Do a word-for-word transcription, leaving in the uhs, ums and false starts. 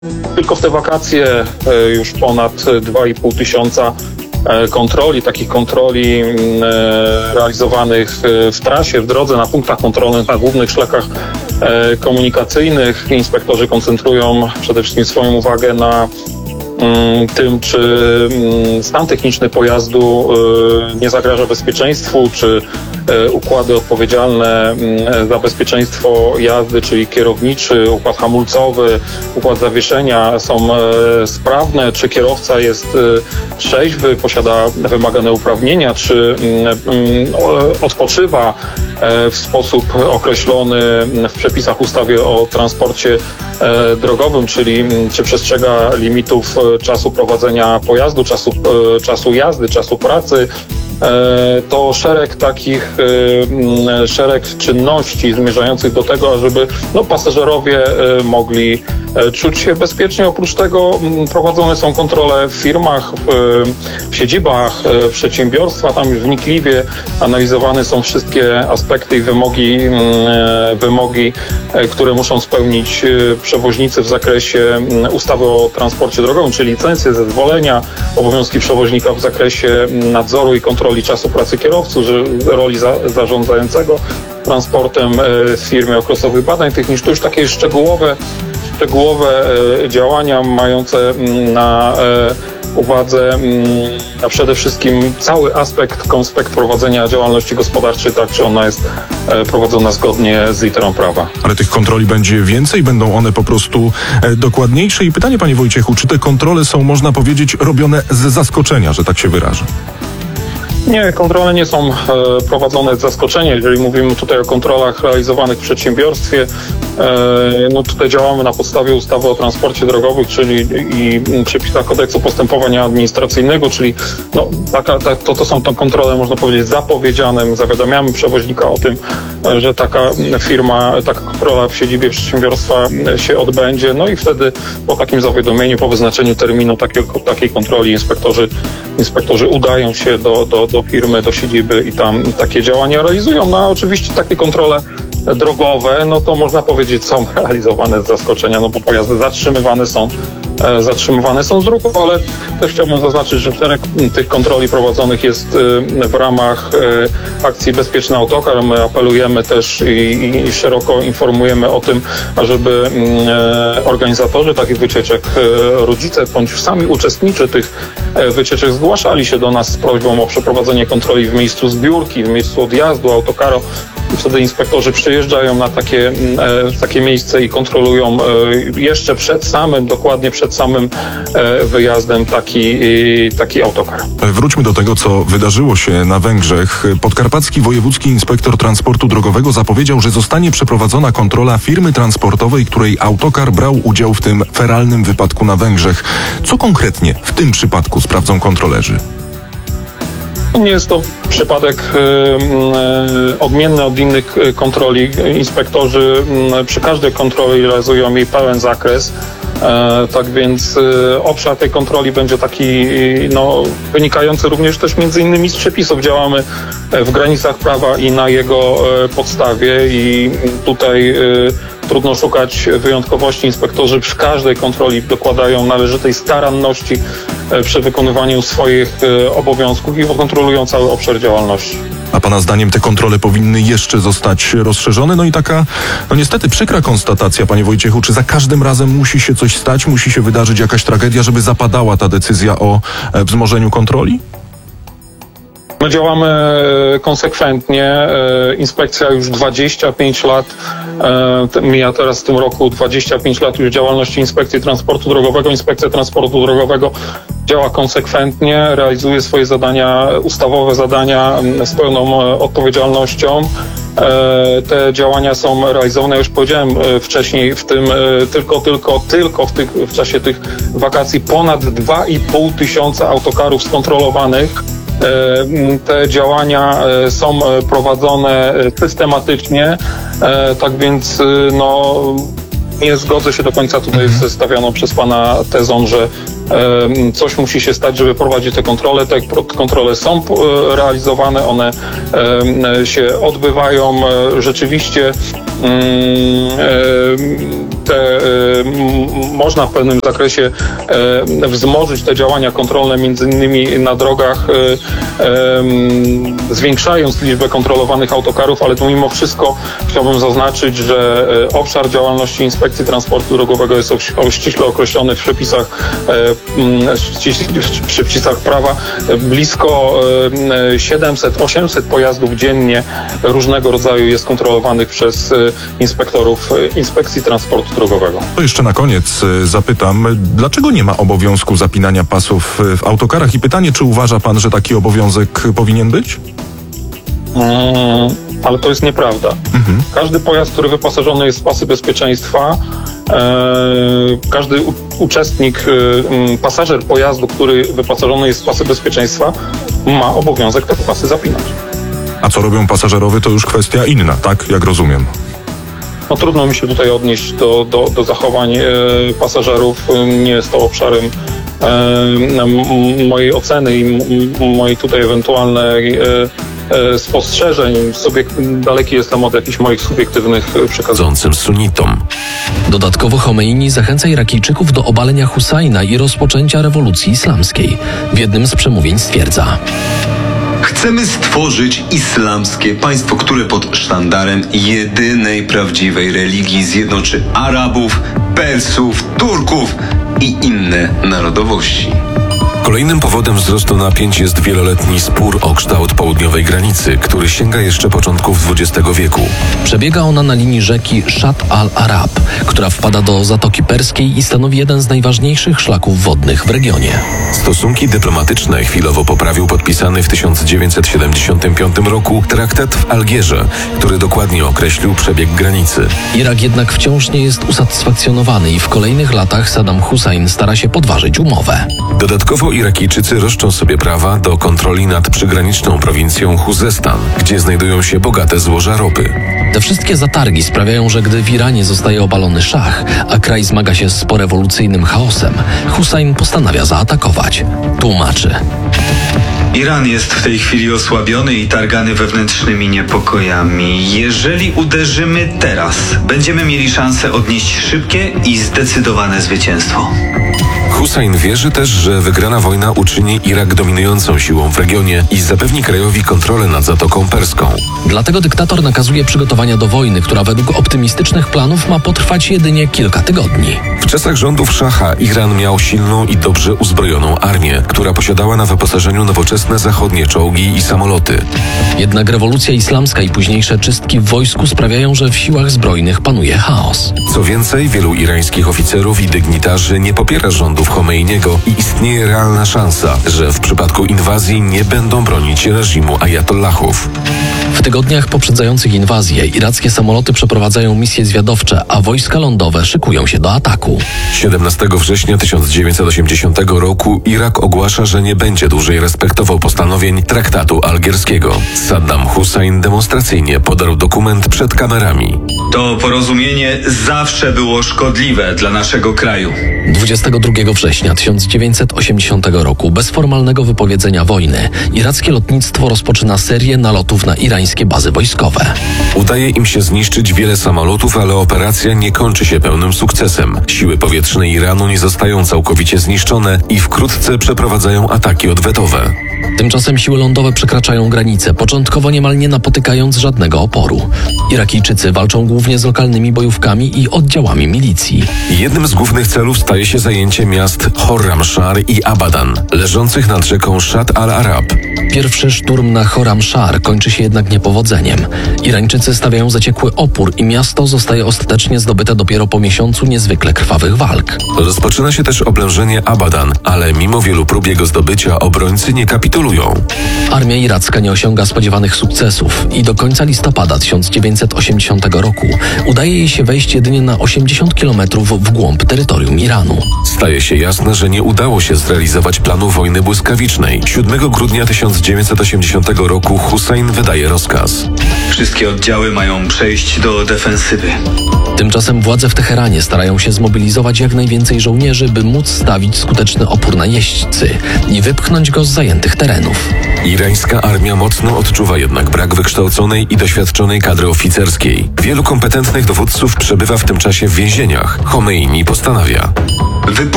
Tylko w te wakacje już ponad dwa i pół tysiąca kontroli, takich kontroli realizowanych w trasie, w drodze, na punktach kontrolnych, na głównych szlakach komunikacyjnych. Inspektorzy koncentrują przede wszystkim swoją uwagę na tym, czy stan techniczny pojazdu nie zagraża bezpieczeństwu, czy układy odpowiedzialne za bezpieczeństwo jazdy, czyli kierowniczy, układ hamulcowy, układ zawieszenia są sprawne, czy kierowca jest trzeźwy, posiada wymagane uprawnienia, czy odpoczywa w sposób określony w przepisach ustawy o transporcie drogowym, czyli czy przestrzega limitów czasu prowadzenia pojazdu, czasu, czasu jazdy, czasu pracy. To szereg takich, szereg czynności zmierzających do tego, żeby no, pasażerowie mogli czuć się bezpiecznie. Oprócz tego prowadzone są kontrole w firmach, w siedzibach, w przedsiębiorstwach. Tam już wnikliwie analizowane są wszystkie aspekty i wymogi, wymogi, które muszą spełnić przewoźnicy w zakresie ustawy o transporcie drogowym, czyli licencje, zezwolenia, obowiązki przewoźnika w zakresie nadzoru i kontroli czasu pracy kierowców, roli za, zarządzającego transportem w firmie, okresowych badań technicznych. To już takie szczegółowe, szczegółowe działania mające na uwadze a przede wszystkim cały aspekt, konspekt prowadzenia działalności gospodarczej, tak czy ona jest prowadzona zgodnie z literą prawa. Ale tych kontroli będzie więcej? Będą one po prostu dokładniejsze? I pytanie, panie Wojciechu, czy te kontrole są, można powiedzieć, robione z zaskoczenia, że tak się wyrażę? Nie, kontrole nie są e, prowadzone z zaskoczenia. Jeżeli mówimy tutaj o kontrolach realizowanych w przedsiębiorstwie, e, no tutaj działamy na podstawie ustawy o transporcie drogowym, czyli i przepisach kodeksu postępowania administracyjnego, czyli no, taka, ta, to, to są to kontrole, można powiedzieć, zapowiedziane. Zawiadamiamy przewoźnika o tym, że taka firma, taka kontrola w siedzibie przedsiębiorstwa się odbędzie. No i wtedy po takim zawiadomieniu, po wyznaczeniu terminu takiej, takiej kontroli inspektorzy, inspektorzy udają się do, do do firmy, do siedziby i tam takie działania realizują. No a oczywiście takie kontrole drogowe, no to można powiedzieć, są realizowane z zaskoczenia, no bo pojazdy zatrzymywane są, e, zatrzymywane są z ruchu, ale też chciałbym zaznaczyć, że szereg tych kontroli prowadzonych jest e, w ramach e, akcji Bezpieczny Autokar. My apelujemy też i, i szeroko informujemy o tym, ażeby e, organizatorzy takich wycieczek, e, rodzice bądź sami uczestnicy tych e, wycieczek zgłaszali się do nas z prośbą o przeprowadzenie kontroli w miejscu zbiórki, w miejscu odjazdu autokara. I wtedy inspektorzy przyjeżdżają na takie, e, takie miejsce i kontrolują e, jeszcze przed samym, dokładnie przed samym e, wyjazdem taki, e, taki autokar. Wróćmy do tego, co wydarzyło się na Węgrzech. Podkarpacki Wojewódzki Inspektor Transportu Drogowego zapowiedział, że zostanie przeprowadzona kontrola firmy transportowej, której autokar brał udział w tym feralnym wypadku na Węgrzech. Co konkretnie w tym przypadku sprawdzą kontrolerzy? Nie jest to przypadek y, y, odmienny od innych kontroli. Inspektorzy y, przy każdej kontroli realizują jej pełen zakres. E, tak więc e, obszar tej kontroli będzie taki no, wynikający również też między innymi z przepisów. Działamy w granicach prawa i na jego e, podstawie i tutaj e, trudno szukać wyjątkowości. Inspektorzy przy każdej kontroli dokładają należytej staranności e, przy wykonywaniu swoich e, obowiązków i kontrolują cały obszar działalności. A pana zdaniem te kontrole powinny jeszcze zostać rozszerzone? No i taka, no niestety przykra konstatacja, panie Wojciechu, czy za każdym razem musi się coś stać, musi się wydarzyć jakaś tragedia, żeby zapadała ta decyzja o wzmożeniu kontroli? My działamy konsekwentnie. Inspekcja już dwadzieścia pięć lat, mija teraz w tym roku dwadzieścia pięć lat już działalności Inspekcji Transportu Drogowego. Inspekcja Transportu Drogowego działa konsekwentnie, realizuje swoje zadania, ustawowe zadania z pełną odpowiedzialnością. Te działania są realizowane, już powiedziałem wcześniej, w tym tylko, tylko, tylko w, tych, w czasie tych wakacji ponad dwa i pół tysiąca autokarów skontrolowanych. Te działania są prowadzone systematycznie, tak więc no, nie zgodzę się do końca tutaj ze stawianą przez pana tezą, że coś musi się stać, żeby prowadzić te kontrole. Te kontrole są realizowane, one się odbywają. Rzeczywiście te, y, można w pewnym zakresie y, wzmożyć te działania kontrolne, między innymi na drogach, y, y, zwiększając liczbę kontrolowanych autokarów, ale tu mimo wszystko chciałbym zaznaczyć, że y, obszar działalności Inspekcji Transportu Drogowego jest o, ściśle określony w przepisach, y, w przepisach prawa. Blisko y, siedemset osiemset pojazdów dziennie różnego rodzaju jest kontrolowanych przez y, inspektorów y, Inspekcji Transportu Drogowego. To jeszcze na koniec y, zapytam, dlaczego nie ma obowiązku zapinania pasów y, w autokarach i pytanie, czy uważa pan, że taki obowiązek powinien być? Mm, ale to jest nieprawda. Mhm. Każdy pojazd, który wyposażony jest w pasy bezpieczeństwa, e, każdy u, uczestnik, e, pasażer pojazdu, który wyposażony jest w pasy bezpieczeństwa, ma obowiązek te pasy zapinać. A co robią pasażerowie, to już kwestia inna, tak? Jak rozumiem. No trudno mi się tutaj odnieść do, do, do zachowań e, pasażerów. Nie jest to obszarem e, m, mojej oceny i m, mojej tutaj ewentualnej e, e, spostrzeżeń. Subiek- daleki jestem od jakichś moich subiektywnych przekazów. Rządzącym sunitom. Dodatkowo Chomeini zachęca Irakijczyków do obalenia Husajna i rozpoczęcia rewolucji islamskiej. W jednym z przemówień stwierdza: Chcemy stworzyć islamskie państwo, które pod sztandarem jedynej prawdziwej religii zjednoczy Arabów, Persów, Turków i inne narodowości. Kolejnym powodem wzrostu napięć jest wieloletni spór o kształt południowej granicy, który sięga jeszcze początków dwudziestego wieku. Przebiega ona na linii rzeki Shat al-Arab, która wpada do Zatoki Perskiej i stanowi jeden z najważniejszych szlaków wodnych w regionie. Stosunki dyplomatyczne chwilowo poprawił podpisany w tysiąc dziewięćset siedemdziesiątym piątym roku traktat w Algierze, który dokładnie określił przebieg granicy. Irak jednak wciąż nie jest usatysfakcjonowany i w kolejnych latach Saddam Hussein stara się podważyć umowę. Dodatkowo Irakijczycy roszczą sobie prawa do kontroli nad przygraniczną prowincją Chuzestan, gdzie znajdują się bogate złoża ropy. Te wszystkie zatargi sprawiają, że gdy w Iranie zostaje obalony szach, a kraj zmaga się z porewolucyjnym chaosem, Hussein postanawia zaatakować. Tłumaczy: Iran jest w tej chwili osłabiony i targany wewnętrznymi niepokojami. Jeżeli uderzymy teraz, będziemy mieli szansę odnieść szybkie i zdecydowane zwycięstwo. Hussein wierzy też, że wygrana wojna uczyni Irak dominującą siłą w regionie i zapewni krajowi kontrolę nad Zatoką Perską. Dlatego dyktator nakazuje przygotowania do wojny, która według optymistycznych planów ma potrwać jedynie kilka tygodni. W czasach rządów szacha Iran miał silną i dobrze uzbrojoną armię, która posiadała na wyposażeniu nowoczesne zachodnie czołgi i samoloty. Jednak rewolucja islamska i późniejsze czystki w wojsku sprawiają, że w siłach zbrojnych panuje chaos. Co więcej, wielu irańskich oficerów i dygnitarzy nie popiera rządów Chomeiniego i istnieje realna szansa, że w przypadku inwazji nie będą bronić reżimu ajatollahów. W tygodniach poprzedzających inwazję irackie samoloty przeprowadzają misje zwiadowcze, a wojska lądowe szykują się do ataku. siedemnastego września tysiąc dziewięćset osiemdziesiątego roku Irak ogłasza, że nie będzie dłużej respektował postanowień traktatu algierskiego. Saddam Hussein demonstracyjnie podarł dokument przed kamerami. To porozumienie zawsze było szkodliwe dla naszego kraju. dwudziestego drugiego września tysiąc dziewięćset osiemdziesiątego roku, bez formalnego wypowiedzenia wojny, irackie lotnictwo rozpoczyna serię nalotów na irańskie bazy wojskowe. Udaje im się zniszczyć wiele samolotów, ale operacja nie kończy się pełnym sukcesem. Siły powietrzne Iranu nie zostają całkowicie zniszczone i wkrótce przeprowadzają ataki odwetowe. Tymczasem siły lądowe przekraczają granice, początkowo niemal nie napotykając żadnego oporu. Irakijczycy walczą głównie z lokalnymi bojówkami i oddziałami milicji. Jednym z głównych celów staje się zajęcie miast Khorramshahr i Abadan, leżących nad rzeką Shat al-Arab. Pierwszy szturm na Khorramshahr kończy się jednak niepowodzeniem. Irańczycy stawiają zaciekły opór i miasto zostaje ostatecznie zdobyte dopiero po miesiącu niezwykle krwawych walk. Rozpoczyna się też oblężenie Abadan, ale mimo wielu prób jego zdobycia obrońcy nie kapitulują. Armia iracka nie osiąga spodziewanych sukcesów i do końca listopada tysiąc dziewięćset osiemdziesiątego roku udaje jej się wejść jedynie na osiemdziesiąt kilometrów w głąb terytorium Iranu. Staje się jasne, że nie udało się zrealizować planu wojny błyskawicznej. siódmego grudnia tysiąc dziewięćset osiemdziesiątego roku Hussein wydaje rozkaz. Wszystkie oddziały mają przejść do defensywy. Tymczasem władze w Teheranie starają się zmobilizować jak najwięcej żołnierzy, by móc stawić skuteczny opór najeźdźcy i wypchnąć go z zajętych terenów. Irańska armia mocno odczuwa jednak brak wykształconej i doświadczonej kadry oficerskiej. Wielu kompetentnych dowódców przebywa w tym czasie w więzieniach. Chomeini postanawia: